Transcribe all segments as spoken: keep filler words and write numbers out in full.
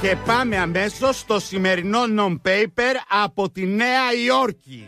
Και πάμε αμέσως στο σημερινό non-paper από τη Νέα Υόρκη.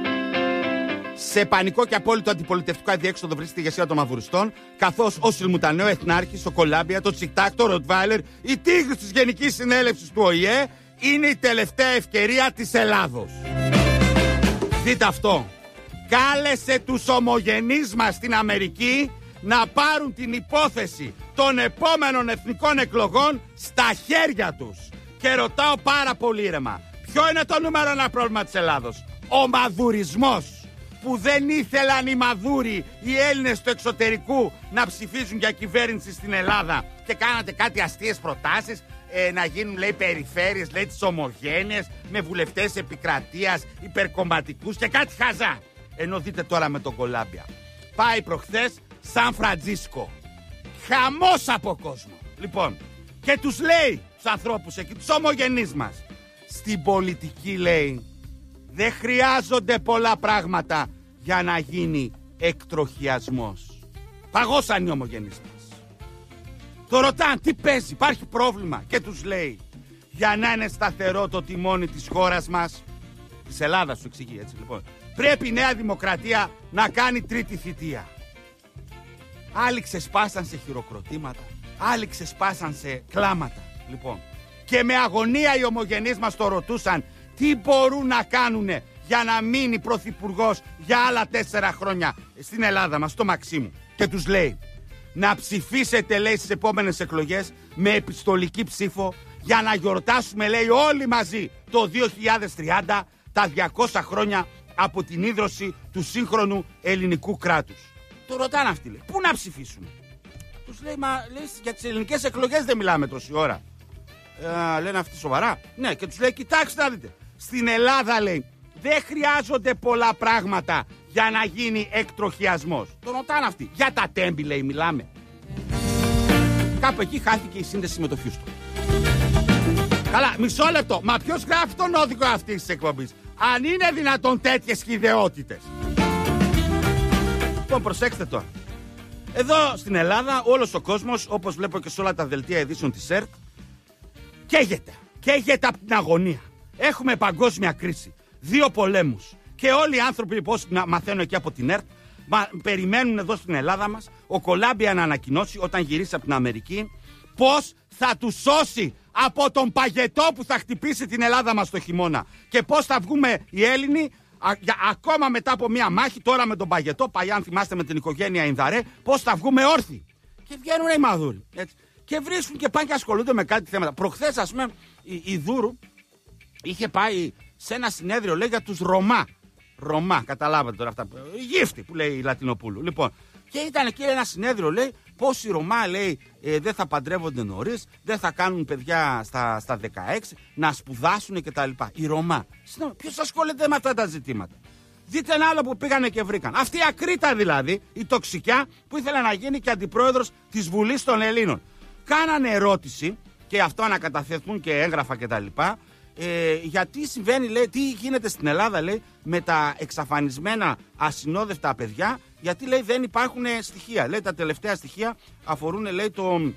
Σε πανικό και απόλυτο αντιπολιτευτικό αδιέξοδο βρίσκεται η ηγεσία των μαυριστών, καθώς ο Σιλμουτανέο Εθνάρχης, ο Κολάμπια, το Τσικτάκ, το Ροτβάιλερ, η τίγρης της Γενικής Συνέλευσης του Ο Η Ε είναι η τελευταία ευκαιρία της Ελλάδος. Δείτε αυτό. Κάλεσε τους ομογενείς μας στην Αμερική να πάρουν την υπόθεση των επόμενων εθνικών εκλογών στα χέρια τους. Και ρωτάω πάρα πολύ ήρεμα, ποιο είναι το νούμερο ένα πρόβλημα της Ελλάδος? Ο μαδουρισμός. Που δεν ήθελαν οι Μαδούροι, οι Έλληνες του εξωτερικού, να ψηφίζουν για κυβέρνηση στην Ελλάδα. Και κάνατε κάτι αστείες προτάσεις, ε, να γίνουν, λέει, περιφέρειες, λέει, τις ομογένειες, με βουλευτές επικρατείας, υπερκομματικούς και κάτι χαζά. Ενώ δείτε τώρα με τον Κολάμπια. Πάει προχθές Σαν Φραντζίσκο. Χαμός από κόσμο. Λοιπόν, και τους λέει τους ανθρώπους εκεί, τους ομογενείς μας, στην πολιτική, λέει, δεν χρειάζονται πολλά πράγματα για να γίνει εκτροχιασμός. Παγώσαν οι ομογενείς μας. Το ρωτάνε τι παίζει, υπάρχει πρόβλημα, και τους λέει, για να είναι σταθερό το τιμόνι της χώρας μας, της Ελλάδας του εξηγεί έτσι λοιπόν, πρέπει η Νέα Δημοκρατία να κάνει τρίτη θητεία. Άλλοι ξεσπάσαν σε χειροκροτήματα, άλλοι ξεσπάσαν σε κλάματα. Λοιπόν, και με αγωνία οι ομογενείς μας το ρωτούσαν τι μπορούν να κάνουνε για να μείνει πρωθυπουργός για άλλα τέσσερα χρόνια στην Ελλάδα μας, το Μαξίμου. Και τους λέει, να ψηφίσετε, λέει, στις επόμενες εκλογές με επιστολική ψήφο για να γιορτάσουμε, λέει, όλοι μαζί το δύο χιλιάδες τριάντα τα διακόσια χρόνια από την ίδρυση του σύγχρονου ελληνικού κράτους. Το ρωτάνε αυτοί, λέει, πού να ψηφίσουν? Τους λέει, μα λέει, για τις ελληνικές εκλογές δεν μιλάμε τόση ώρα. Ε, λένε αυτοί σοβαρά? Ναι, και τους λέει, κοιτάξτε να δείτε, στην Ελλάδα, λέει, δεν χρειάζονται πολλά πράγματα για να γίνει εκτροχιασμός. Το ρωτάνε αυτοί. Για τα τέμπη, λέει, μιλάμε. Κάπου εκεί χάθηκε η σύνδεση με το Χιούστον. Καλά, μισό λεπτό. Μα ποιος γράφει τον όδικο αυτής της εκπομπής? Αν είναι δυνατόν τέτοιες χυδαιότητες. Λοιπόν, προσέξτε τώρα. Εδώ στην Ελλάδα όλος ο κόσμος, όπως βλέπω και σε όλα τα δελτία ειδήσεων της ΕΡΤ, καίγεται. Καίγεται από την αγωνία. Έχουμε παγκόσμια κρίση. Δύο πολέμους. Και όλοι οι άνθρωποι, πώς μαθαίνω εκεί από την ΕΡΤ, μα, περιμένουν εδώ στην Ελλάδα μας ο Κολάμπια να ανακοινώσει όταν γυρίσει από την Αμερική πώς θα τους σώσει από τον παγετό που θα χτυπήσει την Ελλάδα μας το χειμώνα. Και πώς θα βγούμε οι Έλληνοι α, για, ακόμα μετά από μια μάχη, τώρα με τον παγετό, παλιά αν θυμάστε με την οικογένεια Ινδαρέ, πώς θα βγούμε όρθιοι. Και βγαίνουν οι Μαδούροι. Έτσι. Και βρίσκουν και πάνε και ασχολούνται με κάτι θέματα. Προχθές, ας πούμε, η, η Δούρου είχε πάει σε ένα συνέδριο, λέει, για τους Ρωμά. Ρωμά, καταλάβατε τώρα αυτά. Η γύφτη που λέει η Λατινοπούλου. Λοιπόν, και ήταν εκεί ένα συνέδριο, λέει, πώς οι Ρωμά, λέει, ε, δεν θα παντρεύονται νωρίς, δεν θα κάνουν παιδιά στα, στα δεκαέξι, να σπουδάσουν κτλ. Οι Ρωμά. Ποιος ασχολείται με αυτά τα ζητήματα? Δείτε ένα άλλο που πήγανε και βρήκαν. Αυτή η Ακρίτα δηλαδή, η τοξικιά, που ήθελε να γίνει και αντιπρόεδρος της Βουλής των Ελλήνων. Κάνανε ερώτηση, και αυτό ανακαταθέτουν και έγγραφα κτλ. Ε, γιατί συμβαίνει, λέει, τι γίνεται στην Ελλάδα, λέει, με τα εξαφανισμένα ασυνόδευτα παιδιά, γιατί, λέει, δεν υπάρχουν στοιχεία. Λέει, τα τελευταία στοιχεία αφορούν, λέει, το,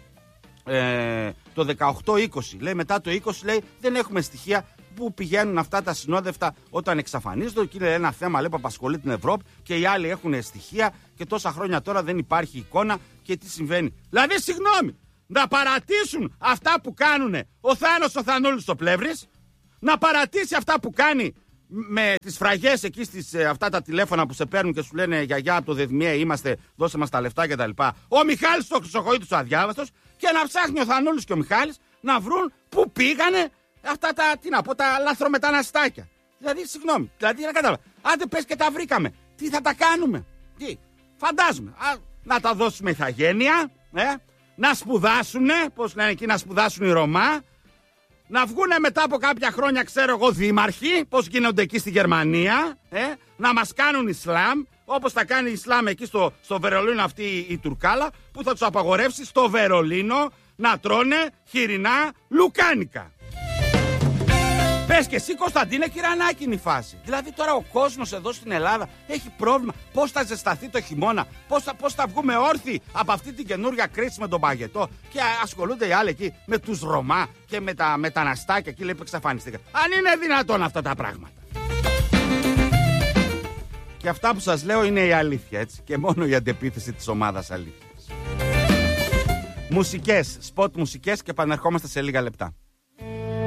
ε, το δεκαοκτώ είκοσι. Λέει, μετά το είκοσι, λέει, δεν έχουμε στοιχεία που πηγαίνουν αυτά τα ασυνόδευτα όταν εξαφανίζονται. Και είναι ένα θέμα, λέει, που απασχολεί την Ευρώπη, και οι άλλοι έχουν στοιχεία και τόσα χρόνια τώρα δεν υπάρχει εικόνα και τι συμβαίνει. Δηλαδή, συγγνώμη, να παρατήσουν αυτά που κάνουν ο Θάνος ο Θανούλης στο Πλεύρης, να παρατήσει αυτά που κάνει με τις φραγές εκεί στις ε, αυτά τα τηλέφωνα που σε παίρνουν και σου λένε γιαγιά από το ΔΕΔΜΙΕ είμαστε, δώσε μας τα λεφτά κτλ. Ο Μιχάλης το Χρυσοχοΐτης ο αδιάβαστος, και να ψάχνει ο Θανούλης και ο Μιχάλης να βρουν πού πήγανε αυτά τα, τι να πω, τα λαθρομεταναστάκια. Δηλαδή, συγγνώμη, δηλαδή να κατάλαβα. Άντε πες και τα βρήκαμε. Τι θα τα κάνουμε? Τι, φαντάζομαι. Α, να τα δώσουμε ηθαγένεια, ε, να σπουδάσουνε, πώς λένε εκεί, να σπουδάσουν οι Ρωμά. Να βγούνε μετά από κάποια χρόνια, ξέρω εγώ, δήμαρχοι, πώς γίνονται εκεί στη Γερμανία, ε, να μας κάνουν Ισλάμ, όπως θα κάνει Ισλάμ εκεί στο, στο Βερολίνο αυτή η, η Τουρκάλα, που θα τους απαγορεύσει στο Βερολίνο να τρώνε χοιρινά λουκάνικα. Πες και εσύ, Κωνσταντίνε, κυρανάκι είναι η φάση. Δηλαδή τώρα ο κόσμος εδώ στην Ελλάδα έχει πρόβλημα. Πώς θα ζεσταθεί το χειμώνα, πώς θα, πώς θα βγούμε όρθιοι από αυτή την καινούργια κρίση με τον παγετό. Και ασχολούνται οι άλλοι εκεί με τους Ρωμά και με τα μεταναστάκια εκεί, λέει, που εξαφανιστήκαν. Αν είναι δυνατόν αυτά τα πράγματα. Και αυτά που σας λέω είναι η αλήθεια, έτσι. Και μόνο η αντεπίθεση της ομάδας αλήθειας. Μουσικές, σποτ μουσικές και επανερχόμαστε σε λίγα λεπτά.